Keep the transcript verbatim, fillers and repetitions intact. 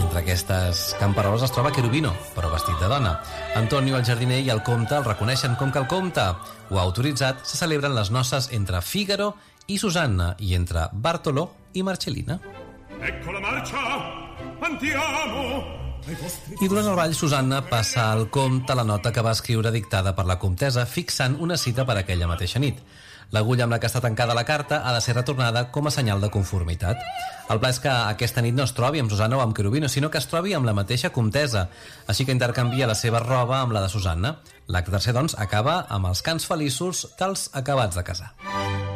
Entre aquestes camperoles es troba Cherubino, però vestit de dona. Antonio, el jardiner i el comte el reconeixen com que el comte ho ha autoritzat. Se celebren les noces entre Fígaro i Susanna i entre Bartolò i Marcellina. Ecco la marcia, andiamo! I durant el ball, Susanna passa al comte la nota que va escriure dictada per la comtessa, fixant una cita per aquella mateixa nit. L'agulla amb la que està tancada la carta ha de ser retornada com a senyal de conformitat. El pla és que aquesta nit no es trobi amb Susanna o amb Cherubino, sinó que es trobi amb la mateixa comtessa, així que intercanvia la seva roba amb la de Susanna. L'acte tercer, doncs, acaba amb els cants feliços dels acabats de casar.